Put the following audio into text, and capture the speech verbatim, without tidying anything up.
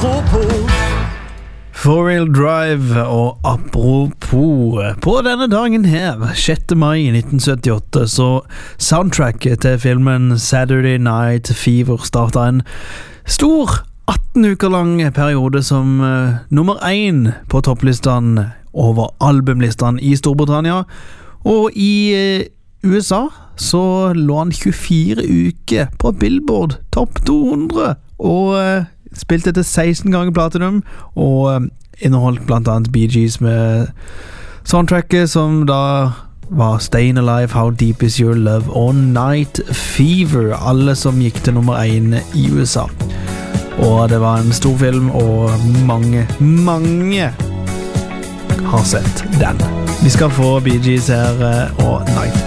apropos. Four-Wheel Drive og apropos. På denne dagen her, sjette mai nitten syttiåtte, så soundtracket til filmen Saturday Night Fever startet en stor atten uker lang periode som uh, nummer én på topplistene over albumlistene i Storbritannia, og i uh, U S A så lå han tjuefire uker på Billboard Top to hundre, og uh, spilte til seksten ganger platinum, og um, inneholdt blant annet Bee Gees med soundtracket som da var Stayin' Alive, How Deep Is Your Love og Night Fever, alle som gikk til nummer én i U S A. Og det var en stor film, og mange, mange har sett den. Vi skal få Bee Gees her og Night